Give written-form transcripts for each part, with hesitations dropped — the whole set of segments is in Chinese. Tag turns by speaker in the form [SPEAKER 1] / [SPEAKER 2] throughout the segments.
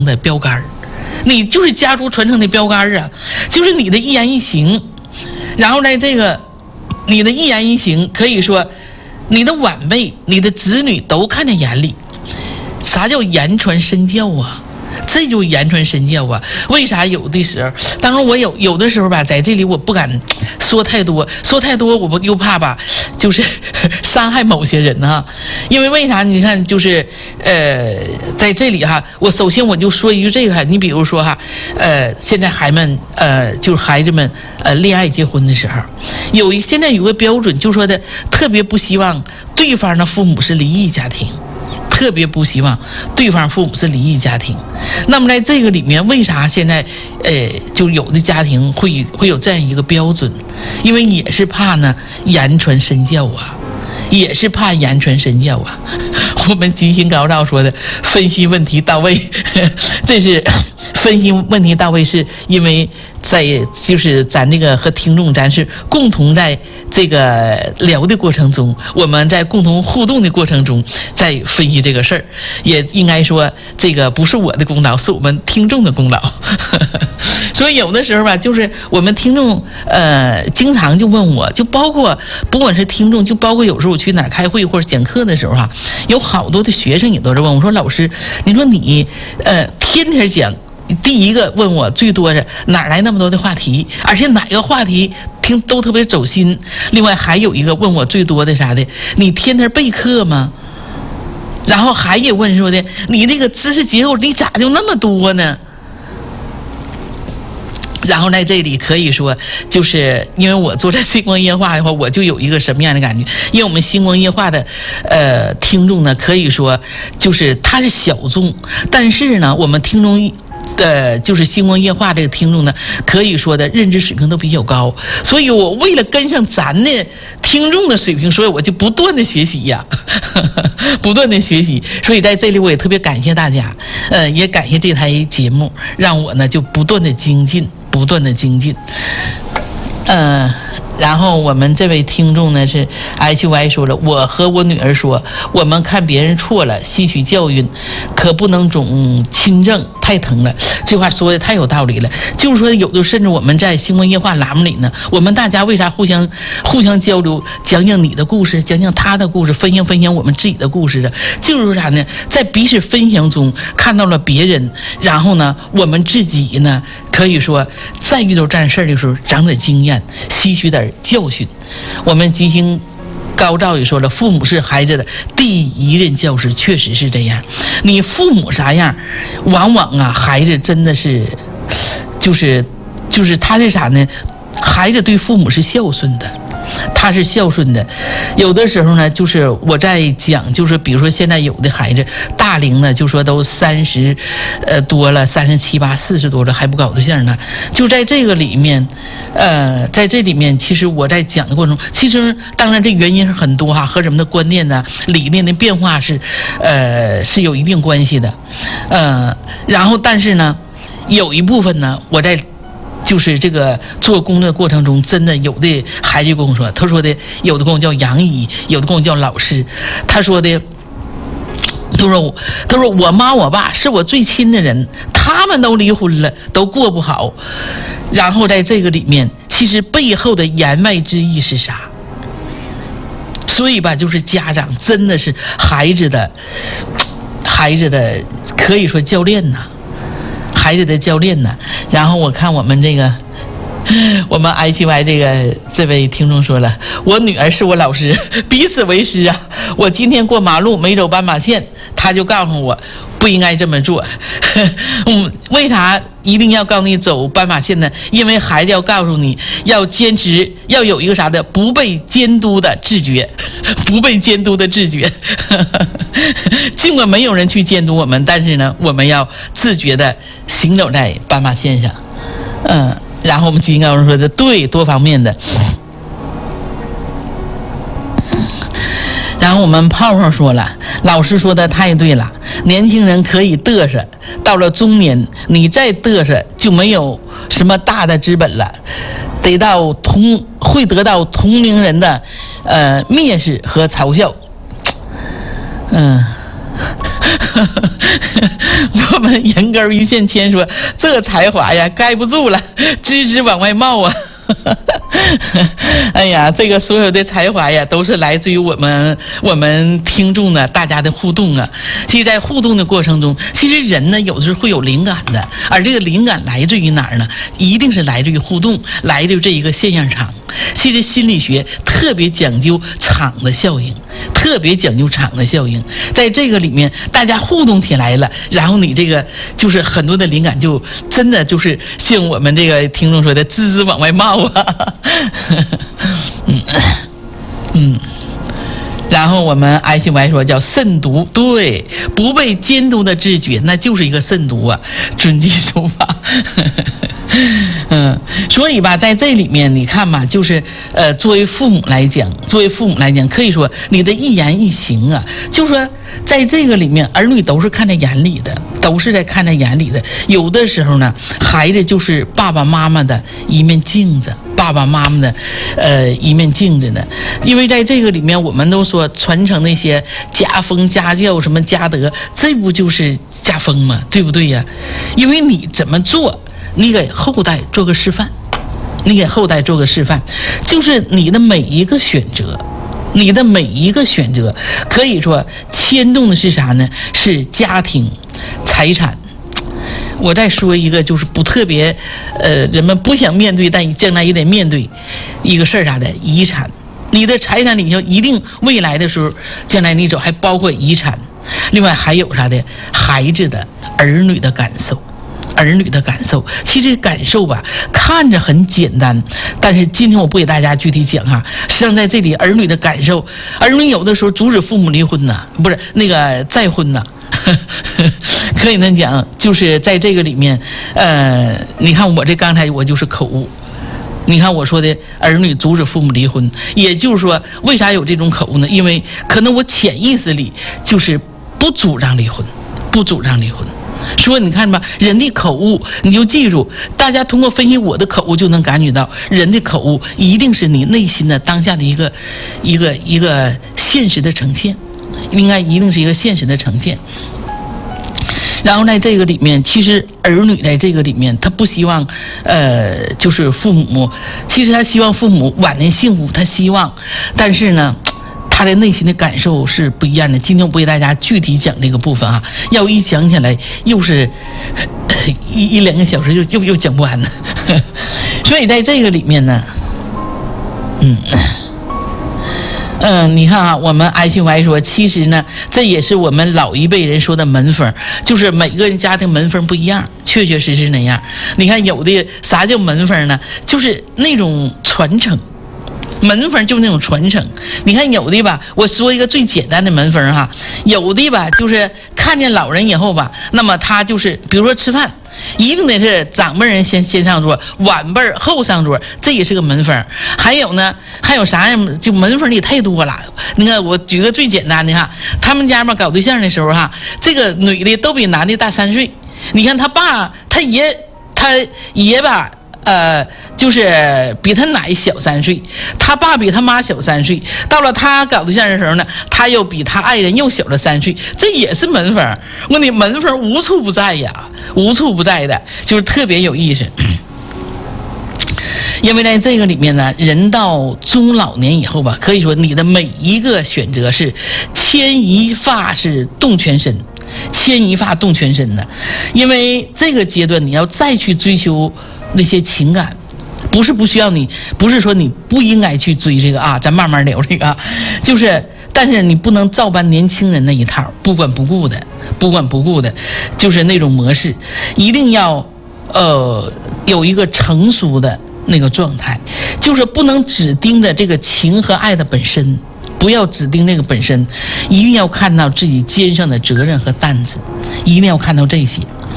[SPEAKER 1] 的标杆，你就是家族传承的标杆啊，就是你的一言一行。然后呢，这个你的一言一行，可以说你的晚辈、你的子女都看在眼里。啥叫言传身教啊？这就言传身教啊！为啥有的时候，当然我有的时候吧，在这里我不敢说太多，我不又怕吧，就是伤害某些人啊。因为为啥？你看，就是在这里哈，我首先我就说一句这个哈，你比如说哈，现在就是孩子们恋爱结婚的时候，现在有个标准，就说的特别不希望对方的父母是离异家庭。特别不希望对方父母是离异家庭。那么在这个里面，为啥现在就有的家庭会有这样一个标准？因为也是怕呢言传身教啊，也是怕言传身教啊。我们吉星高照说的分析问题到位，这是分析问题到位，是因为就是咱这个和听众咱是共同在这个聊的过程中，我们在共同互动的过程中在分析这个事儿，也应该说这个不是我的功劳，是我们听众的功劳。所以有的时候吧，就是我们听众经常就问我，就包括不管是听众，就包括有时候我去哪儿开会或者讲课的时候哈，有好多的学生也都在问我说，老师，你说你天天讲。第一个问我最多是哪来那么多的话题，而且哪个话题听都特别走心。另外还有一个问我最多的啥的，你天天备课吗？然后还有问说的，你那个知识结构你咋就那么多呢？然后在这里可以说，就是因为我做这星光夜话的话，我就有一个什么样的感觉？因为我们星光夜话的听众呢，可以说就是他是小众，但是呢，我们听众。就是星光夜话这个听众呢，可以说的认知水平都比较高，所以我为了跟上咱的听众的水平，所以我就不断的学习呀，不断的学习。所以在这里我也特别感谢大家，也感谢这台节目，让我呢就不断的精进，然后我们这位听众呢是 HY 说了，我和我女儿说，我们看别人错了，吸取教训，可不能总亲政，太疼了。这话说的太有道理了。就是说，有的甚至我们在星光夜话栏目里呢，我们大家为啥互相交流，讲讲你的故事，讲讲他的故事，分享我们自己的故事的，就是啥呢？在彼此分享中看到了别人，然后呢，我们自己呢，可以说再遇到这样事儿的时候，长点经验，吸取点教训。我们吉星高照也说了，父母是孩子的第一任教师，确实是这样。你父母啥样，往往啊，孩子真的是，就是他是啥呢？孩子对父母是孝顺的。他是孝顺的，有的时候呢，就是我在讲，就是比如说现在有的孩子大龄呢，就说都30多了，37、8、40多了还不搞对象呢。就在这个里面，在这里面，其实我在讲的过程中，其实当然这原因是很多哈，和什么的观念呢、理念的变化是有一定关系的，然后但是呢，有一部分呢，我在。就是这个做工作的过程中，真的有的孩子跟我说，他说的有的跟我叫杨姨，有的跟我叫老师。他说我妈我爸是我最亲的人，他们都离婚了，都过不好。然后在这个里面，其实背后的言外之意是啥？所以吧，就是家长真的是孩子的可以说教练呐。孩子的教练呢，然后我看我们ICY 这位听众说了，我女儿是我老师，彼此为师啊。我今天过马路没走斑马线，他就告诉我不应该这么做。为啥一定要告诉你走斑马线呢？因为孩子要告诉你要坚持，要有一个啥的不被监督的自觉，不被监督的自觉。尽管没有人去监督我们，但是呢，我们要自觉的行走在斑马线上。然后我们金高人说的对，多方面的。然后我们泡泡说了，老师说的太对了，年轻人可以嘚瑟，到了中年你再嘚瑟就没有什么大的资本了，会得到同龄人的蔑视和嘲笑。 我们人沟一线牵说，这才华呀，盖不住了，吱吱往外冒啊。哎呀，这个所有的才华呀，都是来自于我们听众呢，大家的互动啊。其实，在互动的过程中，其实人呢，有的时候会有灵感的，而这个灵感来自于哪儿呢？一定是来自于互动，来自于这一个现象场。其实心理学特别讲究场的效应，特别讲究场的效应。在这个里面，大家互动起来了，然后你这个就是很多的灵感就真的就是像我们这个听众说的，吱吱往外冒啊。然后我们爱信说叫慎独，对，不被监督的自觉，那就是一个慎独啊，遵纪守法。所以吧，在这里面你看吧，就是作为父母来讲，可以说你的一言一行啊，就说在这个里面，儿女都是看在眼里的，都是在看在眼里的。有的时候呢，孩子就是爸爸妈妈的一面镜子，爸爸妈妈的一面镜子呢。因为在这个里面，我们都说传承那些家风家教什么家德，这不就是家风吗？对不对呀？因为你怎么做，你给后代做个示范，就是你的每一个选择，可以说牵动的是啥呢？是家庭、财产。我再说一个，就是不特别，人们不想面对，但将来也得面对一个事儿，啥的遗产。你的财产里头一定未来的时候，将来你走还包括遗产，另外还有啥的孩子的儿女的感受。其实感受吧，看着很简单，但是今天我不给大家具体讲哈。实际上在这里，儿女的感受，儿女有的时候阻止父母离婚呐，不是那个再婚呐，可以能讲，就是在这个里面，你看我这刚才我就是口误。你看我说的儿女阻止父母离婚，也就是说，为啥有这种口误呢？因为可能我潜意识里就是不主张离婚。说你看吧，人的口误，你就记住，大家通过分析我的口误就能感觉到，人的口误一定是你内心的当下的一个现实的呈现，一定是一个现实的呈现。然后在这个里面，其实儿女在这个里面，他不希望，就是父母，其实他希望父母晚年幸福，他希望，但是呢，他的内心的感受是不一样的。今天我不给大家具体讲这个部分啊，要一讲起来又是一两个小时又讲不完呢。所以在这个里面呢，你看啊，我们爱信歪说，其实呢，这也是我们老一辈人说的门风，就是每个人家庭门风不一样，确确实实那样。你看有的啥叫门风呢？就是那种传承。门风就是那种传承，你看有的吧，我说一个最简单的门风哈，有的吧就是看见老人以后吧，那么他就是比如说吃饭，一定得是长辈人先上桌，晚辈后上桌，这也是个门风。还有呢，还有啥呀？就门风里太多了。你看我举个最简单的哈，他们家吧搞对象的时候哈，这个女的都比男的大3岁，你看他爸他爷吧。就是比他奶小3岁，他爸比他妈小3岁。到了他搞对象的时候呢，他又比他爱人又小了3岁，这也是门风。我跟你门风无处不在呀，无处不在的，就是特别有意思。因为在这个里面呢，人到中老年以后吧，可以说你的每一个选择是牵一发是动全身。牵一发动全身的，因为这个阶段你要再去追求那些情感，不是不需要你，不是说你不应该去追这个啊，咱慢慢聊这个啊，就是，但是你不能照搬年轻人那一套，不管不顾的，就是那种模式，一定要有一个成熟的那个状态，就是不能只盯着这个情和爱的本身。不要只盯那个本身，一定要看到自己肩上的责任和担子，一定要看到这些。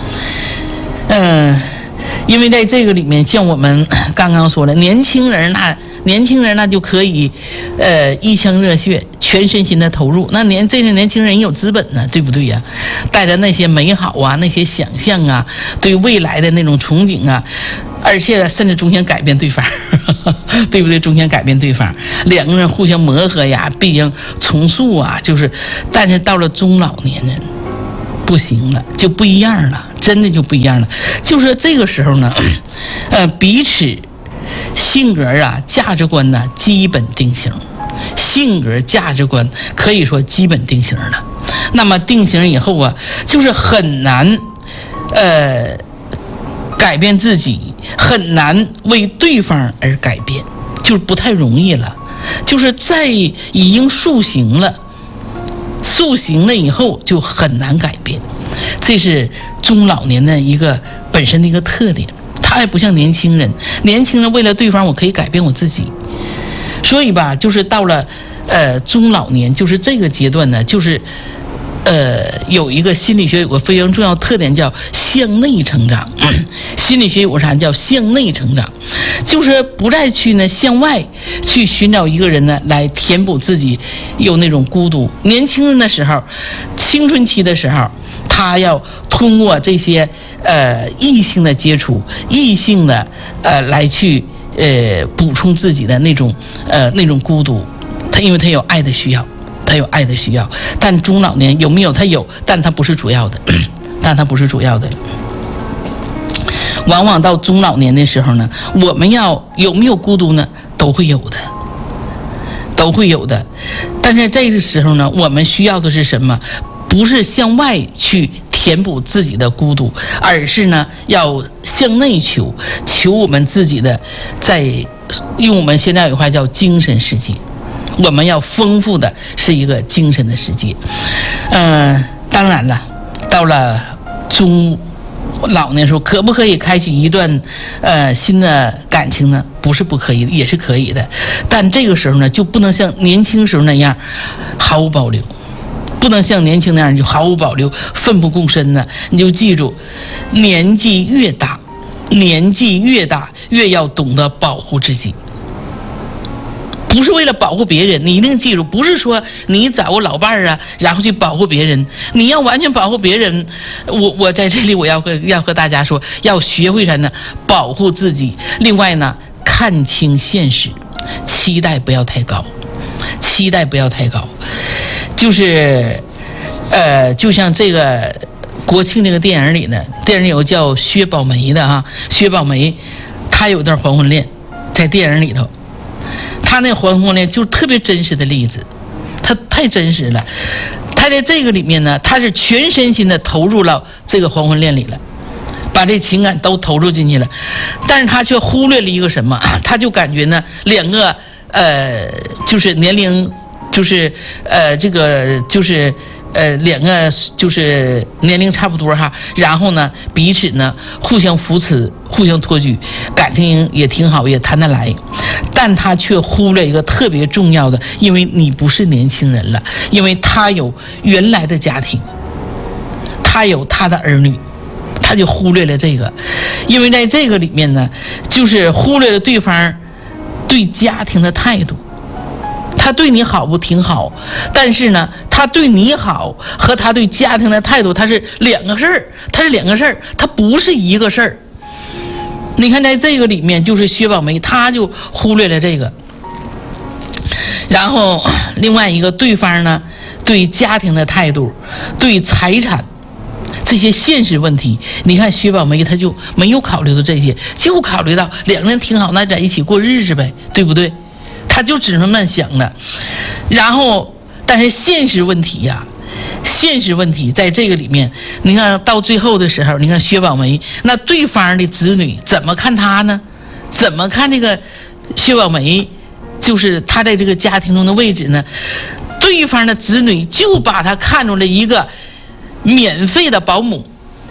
[SPEAKER 1] 因为在这个里面，像我们刚刚说的，年轻人那就可以，一腔热血，全身心的投入。那这些年轻人有资本呢，对不对呀？带着那些美好啊，那些想象啊，对未来的那种憧憬啊。而且甚至中间改变对方，对不对？中间改变对方，两个人互相磨合呀，毕竟重塑啊，就是，但是到了中老年人， 不行了，就不一样了，真的就不一样了。就是这个时候呢，彼此性格啊、价值观呢基本定型，性格、价值观可以说基本定型了。那么定型以后啊，就是很难改变自己，很难为对方而改变，就是不太容易了。就是在已经塑形了以后就很难改变，这是中老年的一个本身的一个特点。他还不像年轻人，年轻人为了对方我可以改变我自己，所以吧，就是到了中老年，就是这个阶段呢，就是有一个心理学有个非常重要的特点叫向内成长。心理学有啥叫向内成长，就是不再去呢向外去寻找一个人呢来填补自己有那种孤独。年轻人的时候，青春期的时候，他要通过这些异性的接触，异性的来去补充自己的那种孤独。因为他有爱的需要，但中老年有没有？他有，但他不是主要的，往往到中老年的时候呢，我们有没有孤独呢？都会有的。但是这个时候呢，我们需要的是什么？不是向外去填补自己的孤独，而是呢要向内求我们自己的，用我们现在有话叫精神世界。我们要丰富的是一个精神的世界。当然了，到了中老年的时候，可不可以开启一段新的感情呢？不是不可以的，也是可以的。但这个时候呢，就不能像年轻时候那样毫无保留，奋不顾身的。你就记住，年纪越大越要懂得保护自己。不是为了保护别人，你一定记住，不是说你找个老伴儿啊，然后去保护别人。你要完全保护别人，我在这里我要和大家说，要学会啥呢？保护自己。另外呢，看清现实，期待不要太高。就是就像这个国庆这个电影里呢，电影有叫薛宝梅的哈，薛宝梅她有段黄昏恋，在电影里头。他那黄昏恋就是特别真实的例子，他太真实了。他在这个里面呢，他是全身心的投入了这个黄昏恋里了，把这情感都投入进去了，但是他却忽略了一个什么？他就感觉呢，两个就是年龄，就是这个就是两个就是年龄差不多哈，然后呢彼此呢互相扶持，互相托举，感情也挺好，也谈得来。但他却忽略一个特别重要的，因为你不是年轻人了，因为他有原来的家庭，他有他的儿女，他就忽略了这个。因为在这个里面呢，就是忽略了对方对家庭的态度。他对你好不挺好，但是呢，他对你好和他对家庭的态度，它是两个事儿，它不是一个事儿。你看，在这个里面，就是薛宝梅，他就忽略了这个。然后，另外一个，对方呢，对家庭的态度，对财产这些现实问题，你看薛宝梅他就没有考虑到这些，就考虑到两个人挺好，那在一起过日子呗，对不对？他就只能那么想了。然后，但是现实问题呀，现实问题在这个里面，你看到最后的时候，你看薛宝梅那对方的子女怎么看他呢？怎么看这个薛宝梅，就是他在这个家庭中的位置呢？对方的子女就把他看作了一个免费的保姆，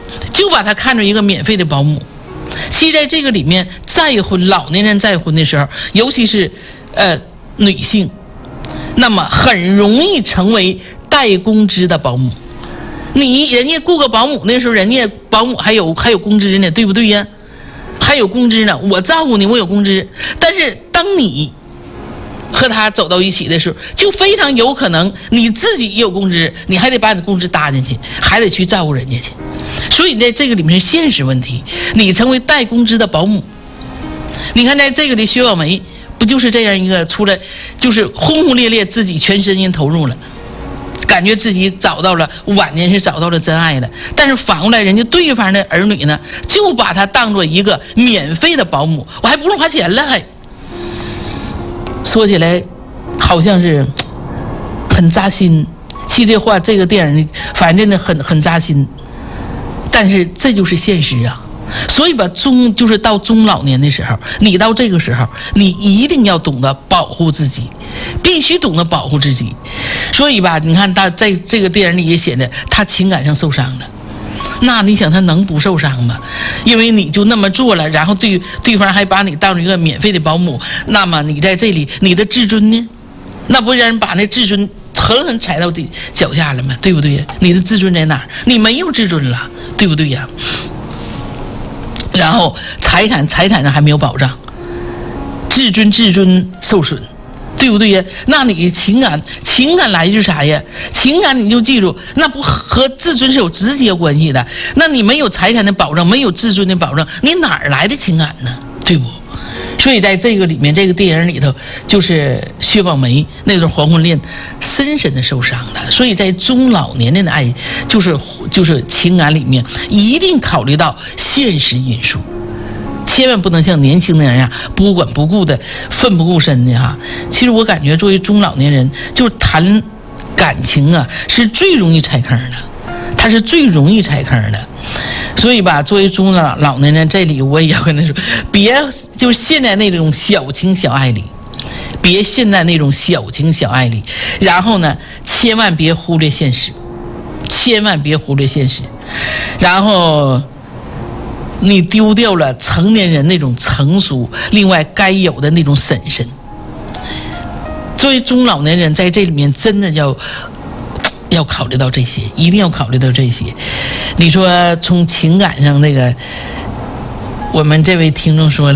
[SPEAKER 1] 其实在这个里面，再婚老年人再婚的时候，尤其是女性，那么很容易成为带工资的保姆。人家雇个保姆那时候，人家保姆还有工资呢，对不对呀？还有工资呢，我照顾你，我有工资。但是当你和他走到一起的时候，就非常有可能你自己也有工资，你还得把你的工资搭进去，还得去照顾人家去。所以在这个里面是现实问题，你成为带工资的保姆。你看在这个里，薛宝梅不就是这样一个出来，就是轰轰烈烈，自己全身心投入了， 感觉自己找到了晚年是找到了真爱了。但是反过来，人家对方的儿女呢，就把他当做一个免费的保姆，我还不用花钱了。还说起来好像是很扎心，其实这话这个电影反正真的很扎心，但是这就是现实啊。所以吧，就是到中老年的时候，你到这个时候，你一定要懂得保护自己，必须懂得保护自己。所以吧，你看他在这个电影里也写的，他情感上受伤了，那你想他能不受伤吗？因为你就那么做了，然后对方还把你当成一个免费的保姆，那么你在这里，你的自尊呢？那不让人把那自尊狠狠踩到脚下了吗？对不对？你的自尊在哪儿？你没有自尊了，对不对呀？然后财产上还没有保障，自尊受损，对不对呀？那你情感来自啥呀？情感你就记住，那不和自尊是有直接关系的。那你没有财产的保障，没有自尊的保障，你哪儿来的情感呢？对不？所以在这个里面，这个电影里头，就是薛宝梅那段黄昏恋深深的受伤了。所以在中老年人的爱，就是情感里面，一定考虑到现实因素，千万不能像年轻人不管不顾的奋不顾身的哈。其实我感觉作为中老年人，就是谈感情啊，是最容易踩坑的，他是最容易踩坑的。所以吧，作为中老年人，这里我也要跟他说，别就是现在那种小情小爱里，别现在那种小情小爱里，然后呢，千万别忽略现实，千万别忽略现实，然后你丢掉了成年人那种成熟，另外该有的那种审慎。作为中老年人，在这里面真的要考虑到这些，一定要考虑到这些。你说从情感上那个，我们这位听众说了，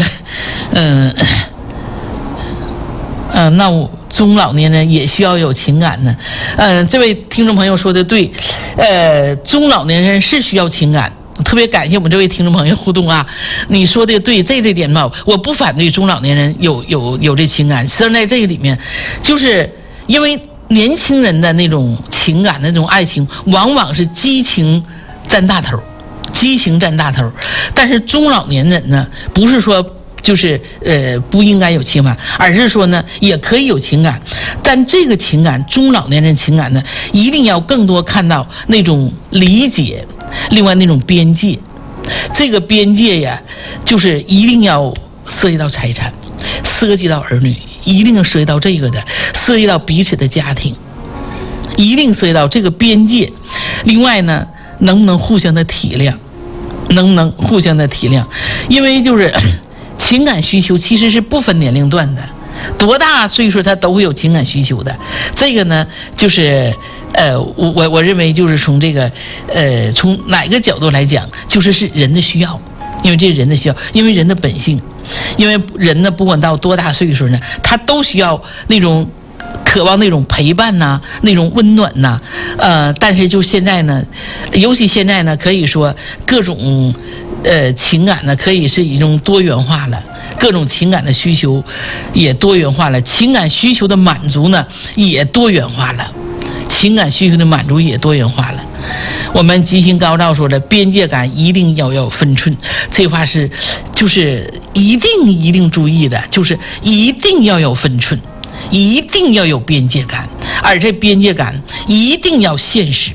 [SPEAKER 1] 那我中老年人也需要有情感呢。这位听众朋友说的对，中老年人是需要情感。特别感谢我们这位听众朋友互动啊，你说的对，这点嘛，我不反对中老年人有这情感。实际上在这个里面，就是因为年轻人的那种情感的那种爱情，往往是激情占大头，但是中老年人呢，不是说就是不应该有情感，而是说呢也可以有情感，但这个情感，中老年人情感呢，一定要更多看到那种理解，另外那种边界。这个边界呀，就是一定要涉及到财产，涉及到儿女，一定要涉及到这个的，涉及到彼此的家庭，一定涉及到这个边界。另外呢，能不能互相的体谅，因为就是情感需求其实是不分年龄段的，多大岁数他都会有情感需求的。这个呢，就是我认为就是从这个从哪个角度来讲，就是人的需要，因为这是人的需要，因为人的本性，因为人呢不管到多大岁数呢，他都需要那种渴望那种陪伴呐，那种温暖呐，但是就现在呢，尤其现在呢，可以说各种情感呢，可以是一种多元化了，各种情感的需求也多元化了，情感需求的满足呢也多元化了，我们吉星高照说的边界感一定要有分寸，这话是就是一定注意的，就是一定要有分寸，一定要有边界感，而这边界感一定要现实，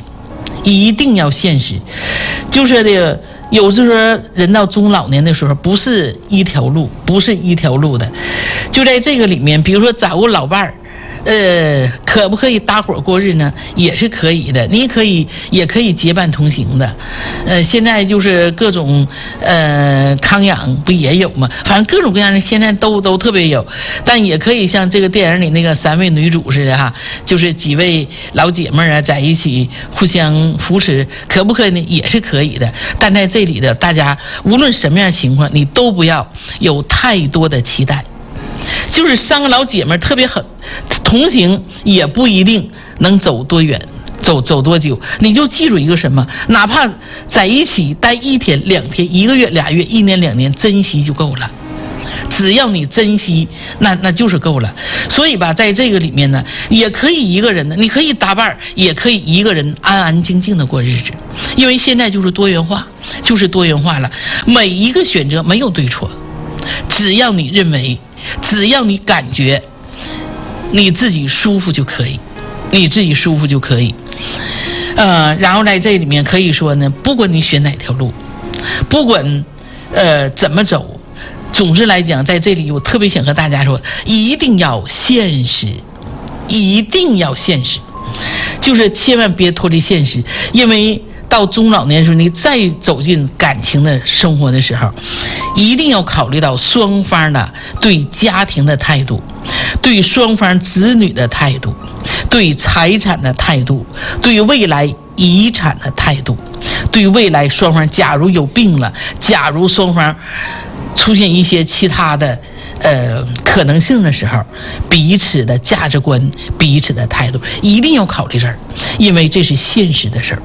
[SPEAKER 1] 就是这个有的时候人到中老年的时候不是一条路的，就在这个里面，比如说找个老伴儿，可不可以搭伙过日呢？也是可以的，你也可以结伴同行的。现在就是各种康养不也有吗？反正各种各样的现在都特别有，但也可以像这个电影里那个3位女主似的哈，就是几位老姐妹啊在一起互相扶持，可不可以呢？也是可以的。但在这里的大家无论什么样的情况，你都不要有太多的期待。就是3个老姐妹特别狠，同行也不一定能走多远，走多久。你就记住一个什么，哪怕在一起待1天2天1个月2月1年2年，珍惜就够了。 只要你珍惜，那就是够了。所以吧，在这个里面呢，也可以一个人呢，你可以搭伴，也可以一个人安安静静的过日子。因为现在就是多元化，了。每一个选择没有对错，只要你认为，只要你感觉你自己舒服就可以，然后在这里面可以说呢，不管你选哪条路，不管怎么走，总之来讲，在这里我特别想和大家说，一定要现实，就是千万别脱离现实。因为到中老年的时候，你再走进感情的生活的时候，一定要考虑到双方的对家庭的态度，对双方子女的态度，对财产的态度，对未来遗产的态度，对未来双方假如有病了，假如双方出现一些其他的可能性的时候，彼此的价值观，彼此的态度一定要考虑这儿，因为这是现实的事儿。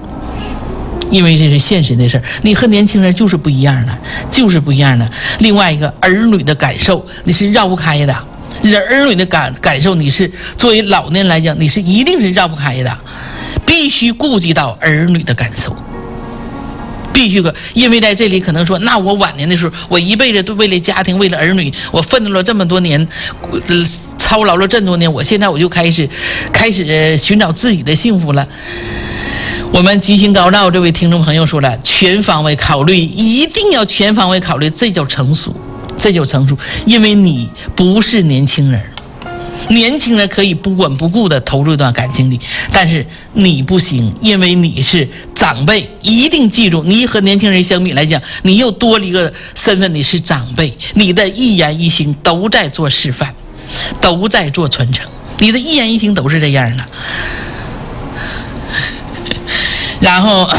[SPEAKER 1] 你和年轻人就是不一样的，另外一个，儿女的感受你是绕不开的，儿女的感受你是作为老年人来讲，你是一定是绕不开的，必须顾及到儿女的感受。因为在这里可能说，那我晚年的时候，我一辈子都为了家庭，为了儿女，我奋斗了这么多年，操劳了这么多年，我现在我就开始寻找自己的幸福了。我们吉星高照这位听众朋友说了，全方位考虑，一定要全方位考虑，这叫成熟，因为你不是年轻人。年轻人可以不管不顾的投入一段感情里，但是你不行，因为你是长辈。一定记住，你和年轻人相比来讲，你又多了一个身份，你是长辈，你的一言一行都在做示范，都在做传承，你的一言一行都是这样的。然后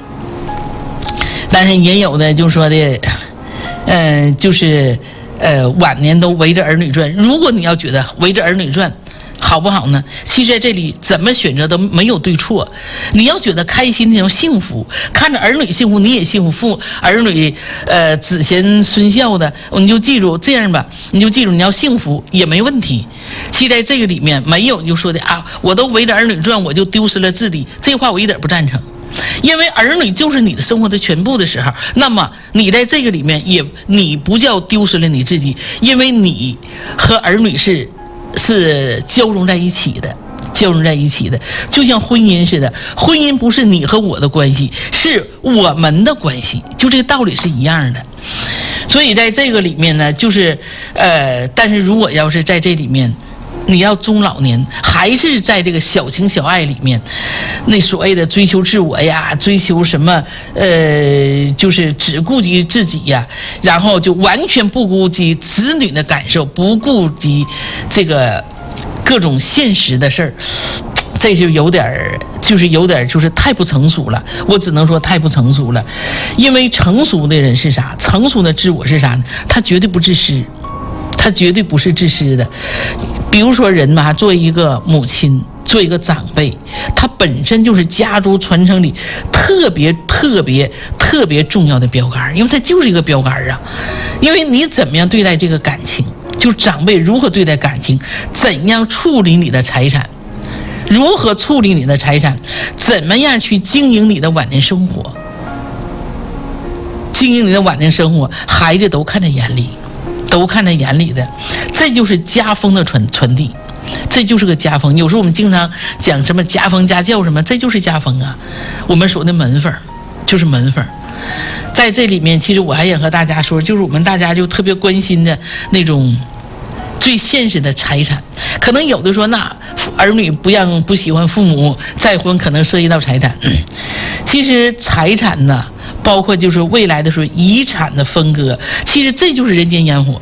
[SPEAKER 1] 但是也有的就说的就是晚年都围着儿女转。如果你要觉得围着儿女转好不好呢？其实在这里怎么选择都没有对错。你要觉得开心，你要幸福，看着儿女幸福，你也幸福，儿女子贤孙孝的，你就记住这样吧，你要幸福也没问题。其实在这个里面没有就说的啊，我都围着儿女转，我就丢失了自己，这话我一点不赞成。因为儿女就是你的生活的全部的时候，那么你在这个里面你不叫丢失了你自己，因为你和儿女是交融在一起的，就像婚姻似的，婚姻不是你和我的关系，是我们的关系，就这个道理是一样的。所以在这个里面呢，就是但是如果要是在这里面你要中老年还是在这个小情小爱里面，那所谓的追求自我呀，追求什么就是只顾及自己呀，然后就完全不顾及子女的感受，不顾及这个各种现实的事儿，这就有点就是太不成熟了。我只能说太不成熟了。因为成熟的人是啥？成熟的自我是啥呢？他绝对不自私，他绝对不是自私的。比如说人嘛，作为一个母亲，做一个长辈，他本身就是家族传承里特别重要的标杆，因为他就是一个标杆啊。因为你怎么样对待这个感情，就长辈如何对待感情，怎样处理你的财产，如何处理你的财产，怎么样去经营你的晚年生活，孩子都看在眼里，的，这就是家风的传递，这就是个家风。有时候我们经常讲什么家风家教什么，这就是家风啊。我们说的门风就是门风。在这里面，其实我还想和大家说，就是我们大家就特别关心的那种最现实的财产。可能有的说，那儿女不喜欢父母再婚，可能涉及到财产。其实财产呢，包括就是未来的时候遗产的分割，其实这就是人间烟火，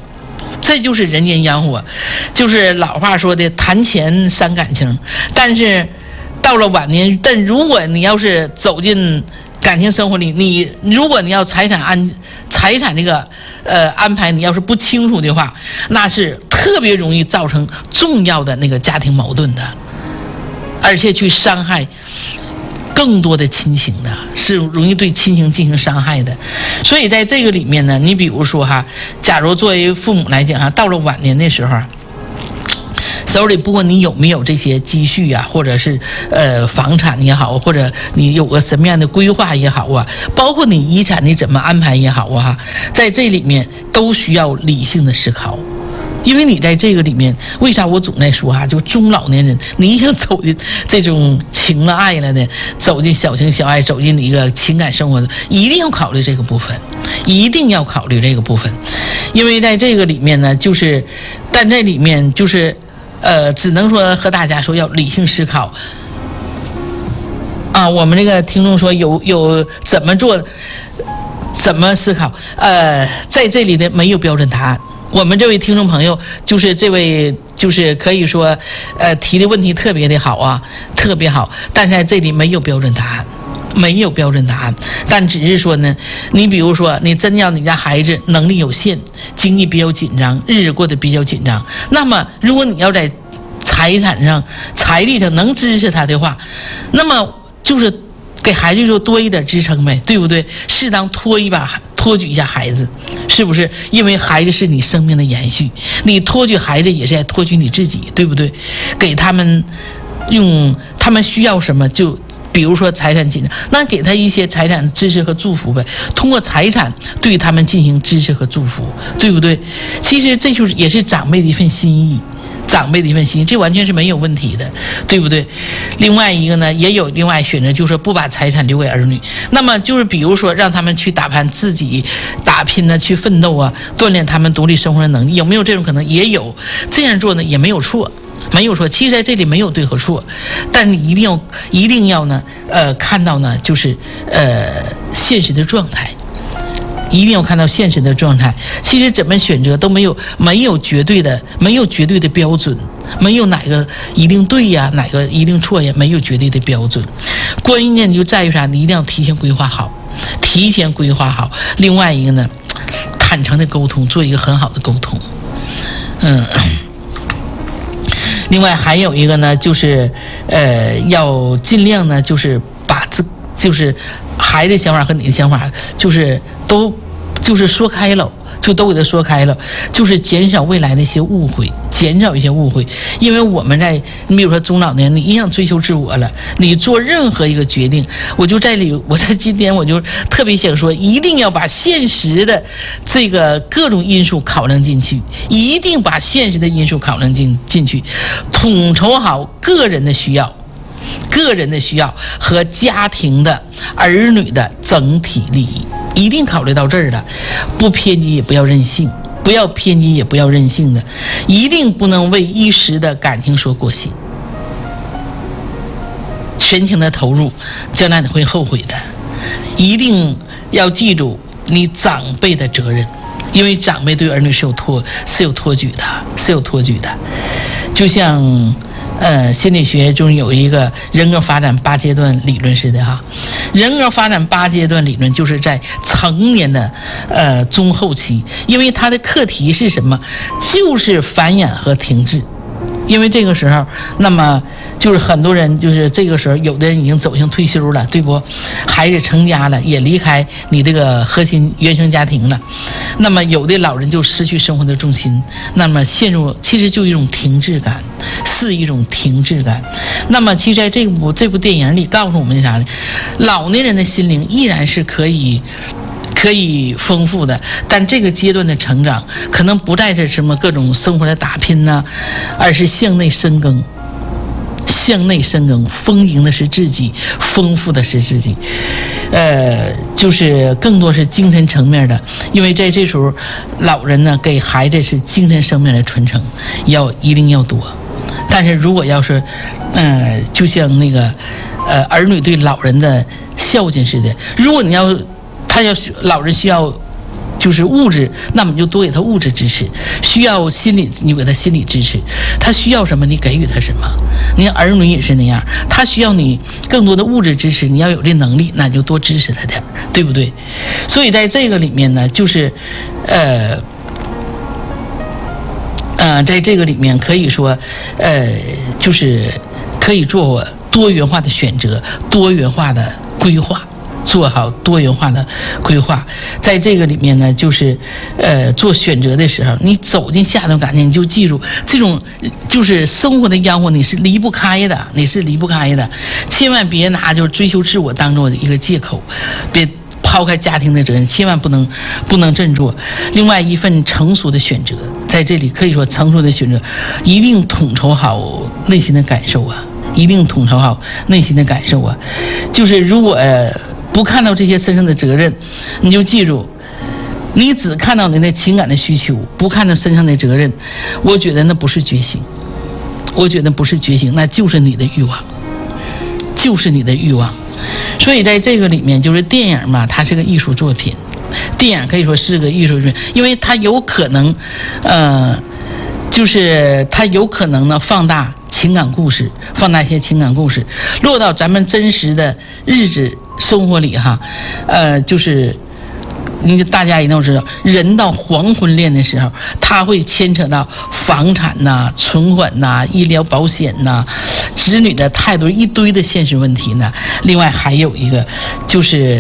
[SPEAKER 1] 就是老话说的谈钱伤感情。但是到了晚年，但如果你要是走进感情生活里，如果你要财产这个安排，你要是不清楚的话，那是特别容易造成重要的那个家庭矛盾的，而且去伤害更多的亲情的，是容易对亲情进行伤害的。所以在这个里面呢，你比如说哈，假如作为父母来讲哈，到了晚年的时候，手里不管你有没有这些积蓄啊，或者是房产也好，或者你有个什么样的规划也好啊，包括你遗产你怎么安排也好啊，在这里面都需要理性的思考。因为你在这个里面，为啥我总在说啊，就中老年人，你想走进这种情了爱了的，走进小情小爱，走进一个情感生活的，一定要考虑这个部分，一定要考虑这个部分。因为在这个里面呢，但在里面只能说和大家说要理性思考啊。我们这个听众说有怎么做，怎么思考？在这里的没有标准答案。我们这位听众朋友，这位可以说，提的问题特别的好啊，特别好。但是在这里没有标准答案，没有标准答案。但只是说呢，你比如说，你真要你家孩子能力有限，经济比较紧张，日子过得比较紧张，那么如果你要在财产上、财力上能支持他的话，那么给孩子就多一点支撑呗，对不对？适当托举一下孩子，是不是？因为孩子是你生命的延续，你托举孩子也是在托举你自己，对不对？给他们他们需要什么，就比如说财产紧张，那给他一些财产支持和祝福呗，通过财产对他们进行支持和祝福，对不对？其实这也是长辈的一份心意。长辈的一份心，这完全是没有问题的，对不对？另外一个呢，也有另外选择，就是不把财产留给儿女。那么比如说让他们去自己打拼呢，去奋斗啊，锻炼他们独立生活的能力，有没有这种可能？也有。这样做呢也没有错，没有错。其实在这里没有对和错，但你一定要呢，看到呢，现实的状态。一定要看到现实的状态。其实怎么选择都没有绝对的标准，没有哪个一定对呀，哪个一定错呀，没有绝对的标准。关键就在于啥？你一定要提前规划好。另外一个呢，坦诚的沟通，做一个很好的沟通。另外还有一个呢，要尽量呢，把孩子想法和你的想法，都说开了，都给他说开了，减少未来的一些误会，因为我们你比如说中老年，你一样追求自我了，你做任何一个决定，我在今天我就特别想说，一定要把现实的这个各种因素考量进去，一定把现实的因素考量进去，统筹好个人的需要和家庭的儿女的整体利益，一定考虑到这儿了，不偏激也不要任性，的，一定不能为一时的感情所裹挟，全情的投入，将来你会后悔的。一定要记住你长辈的责任，因为长辈对儿女是有托举的，就像心理学中有一个人格发展8阶段理论似的哈。人格发展8阶段理论就是在成年的中后期，因为它的课题是什么？就是繁衍和停滞。因为这个时候，那么很多人这个时候，有的人已经走向退休了，对不？孩子成家了，也离开你这个核心原生家庭了。那么有的老人就失去生活的重心，那么其实就一种停滞感，是一种停滞感。那么其实在这部电影里告诉我们啥呢？老年人的心灵依然是可以丰富的，但这个阶段的成长可能不再是什么各种生活的打拼呢，而是向内深耕，丰盈的是自己，丰富的是自己，更多是精神层面的。因为在这时候，老人呢给孩子是精神层面的传承，一定要多。但是如果要是，就像那个儿女对老人的孝敬似的，如果老人需要物质，那么你就多给他物质支持；需要心理，你就给他心理支持。他需要什么，你给予他什么。你儿女也是那样，他需要你更多的物质支持，你要有这能力，那你就多支持他点，对不对？所以在这个里面呢，在这个里面可以说，可以做多元化的选择，多元化的规划。做好多元化的规划，在这个里面呢，就是做选择的时候，你走进下段感情，你就记住这种就是生活的烟火，你是离不开的，千万别拿就是追求自我当做一个借口，别抛开家庭的责任，千万不能这么做。另外一份成熟的选择，在这里可以说成熟的选择，一定统筹好内心的感受啊，就是如果不看到这些身上的责任，你就记住，你只看到你的情感的需求，不看到身上的责任，我觉得那不是觉醒，那就是你的欲望，所以在这个里面，就是电影嘛，它是个艺术作品，电影可以说是个艺术作品，因为它有可能，就是它有可能呢放大一些情感故事，落到咱们真实的日子生活里哈，就是大家一定要知道，人到黄昏恋的时候，他会牵扯到房产呐、存款呐、医疗保险呐、子女的态度，一堆的现实问题呢。另外还有一个就是，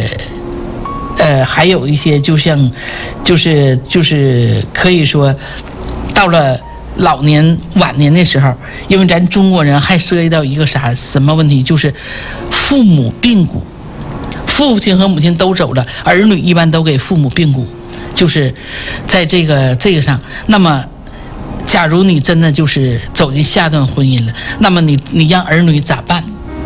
[SPEAKER 1] 还有一些就像，就是可以说，到了老年晚年的时候，因为咱中国人还涉及到一个什么问题，就是父母病故。父亲和母亲都走了，儿女一般都给父母病故，就是在这个上。那么，假如你真的就是走进下段婚姻了，那么你让儿女咋办？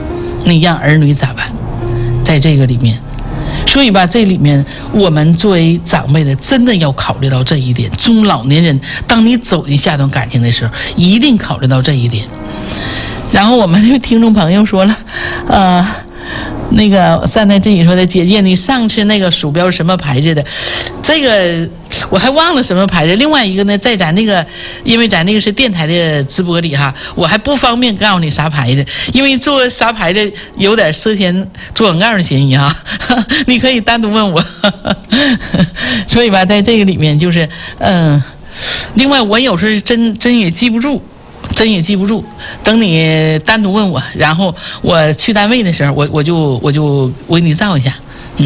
[SPEAKER 1] 在这个里面，所以吧，这里面我们作为长辈的，真的要考虑到这一点。中老年人，当你走进下段感情的时候，一定考虑到这一点。然后我们这位听众朋友说了，那个站在这里说的姐姐，你上次那个鼠标什么牌子的？这个我还忘了什么牌子。另外一个呢，在咱那个，因为咱那个是电台的直播里哈，我还不方便告诉你啥牌子，因为做啥牌子有点涉嫌做广告的嫌疑哈。你可以单独问我。所以吧，在这个里面就是另外我有时候真也记不住。等你单独问我，然后我去单位的时候，我就给你照一下，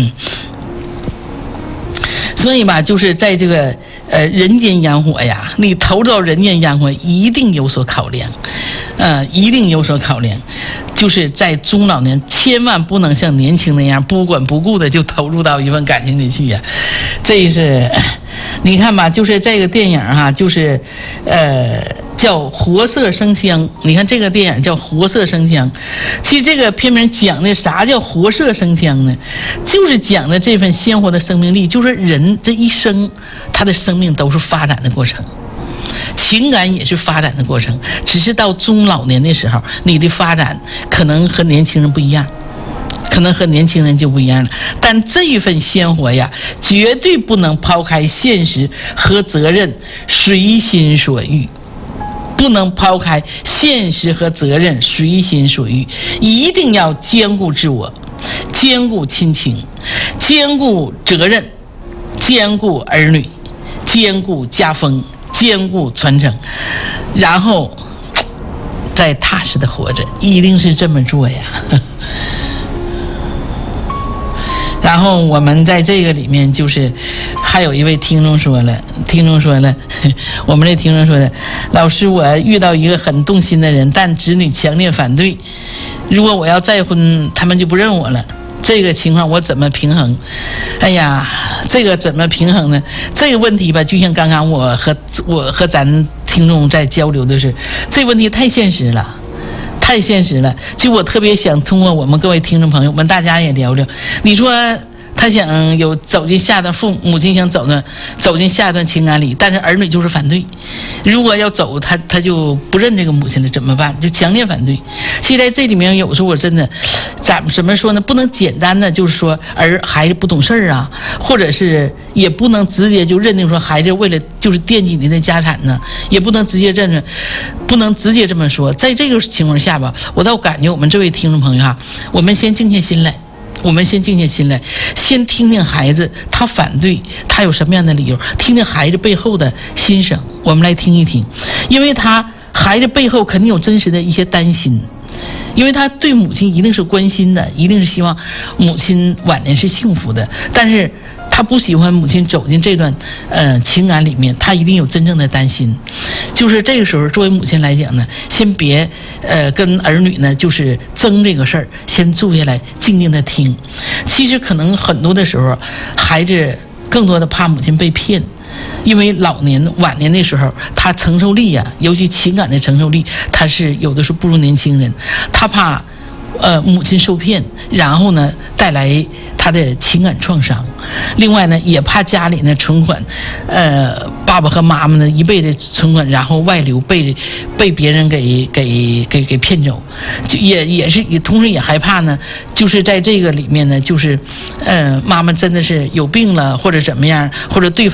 [SPEAKER 1] 所以吧，就是在这个人间烟火呀，你投到人间烟火，一定有所考量，就是在中老年，千万不能像年轻那样不管不顾的就投入到一份感情里去呀。这是你看吧，就是这个电影哈，就是叫《活色生香》。你看这个电影叫《活色生香》，其实这个片名讲的啥叫活色生香呢？就是讲的这份鲜活的生命力，就是人这一生他的生命都是发展的过程，情感也是发展的过程，只是到中老年的时候，你的发展可能和年轻人不一样，就不一样了。但这一份鲜活呀，绝对不能抛开现实和责任，随心所欲。不能抛开现实和责任，随心所欲，一定要兼顾自我，兼顾亲情，兼顾责任，兼顾儿女，兼顾家风，兼顾传承，然后再踏实的活着，一定是这么做呀。然后我们在这个里面，就是还有一位听众说了，我们这听众说的，老师，我遇到一个很动心的人，但子女强烈反对，如果我要再婚，他们就不认我了，这个情况我怎么平衡？哎呀，这个怎么平衡呢？这个问题吧，就像刚刚我和咱听众在交流的是，这个问题太现实了。就我特别想通过我们各位听众朋友们，大家也聊聊。你说他想走进下段，母亲想走进下一段情感里，但是儿女就是反对。如果要走，他就不认这个母亲了，怎么办？就强烈反对。其实在这里面，有时候我真的怎么说呢？不能简单的就是说孩子不懂事啊，或者是也不能直接就认定说孩子为了就是惦记您的家产呢，也不能直接这么说。在这个情况下吧，我倒感觉我们这位听众朋友哈，我们先静下心来，先听听孩子他反对，他有什么样的理由，听听孩子背后的心声，我们来听一听，因为孩子背后肯定有真实的一些担心， 因为他对母亲一定是关心的，一定是希望母亲晚年是幸福的，但是他不喜欢母亲走进这段情感里面，他一定有真正的担心。就是这个时候，作为母亲来讲呢，先别跟儿女呢就是争这个事儿，先坐下来静静的听。其实可能很多的时候，孩子更多的怕母亲被骗，因为晚年的时候，他承受力啊，尤其情感的承受力，他是有的时候不如年轻人，他怕母亲受骗，然后呢带来他的情感创伤。另外呢，也怕家里呢存款，爸爸和妈妈呢一辈子存款，然后外流被别人给骗走，同时也害怕呢，就是在这个里面呢，就是妈妈真的是有病了，或者怎么样，或者对方